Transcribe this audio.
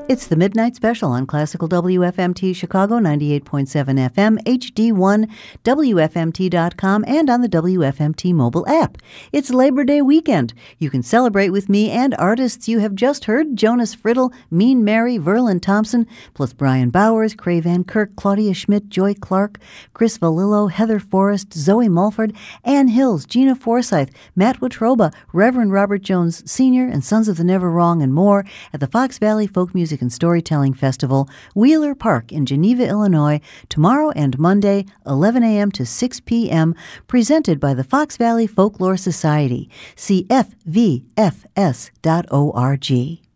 It's the Midnight Special on Classical WFMT Chicago 98.7 FM, HD1, WFMT.com, and on the WFMT mobile app. It's Labor Day weekend. You can celebrate with me and artists you have just heard: Jonas Friddle, Mean Mary, Verlin Thompson, plus Brian Bowers, Cray Van Kirk, Claudia Schmidt, Joy Clark, Chris Valillo, Heather Forrest, Zoe Mulford, Ann Hills, Gina Forsyth, Matt Watroba, Reverend Robert Jones Sr., and Sons of the Never Wrong, and more at the Fox Valley Folk Music and Storytelling Festival, Wheeler Park in Geneva, Illinois, tomorrow and Monday, 11 a.m. to 6 p.m., presented by the Fox Valley Folklore Society. See fvfs.org.